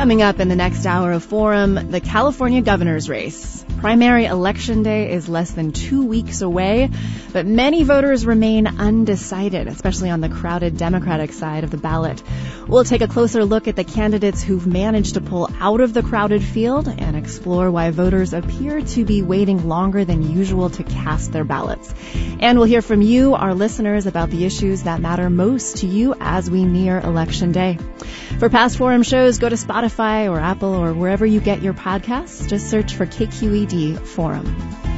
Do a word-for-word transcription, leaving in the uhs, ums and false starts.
Coming up in the next hour of Forum, the California governor's race. Primary election day is less than two weeks away, but many voters remain undecided, especially on the crowded Democratic side of the ballot. We'll take a closer look at the candidates who've managed to pull out of the crowded field and explore why voters appear to be waiting longer than usual to cast their ballots. And we'll hear from you, our listeners, about the issues that matter most to you as we near Election Day. For past Forum shows, go to Spotify or Apple or wherever you get your podcasts. Just search for K Q E D Forum.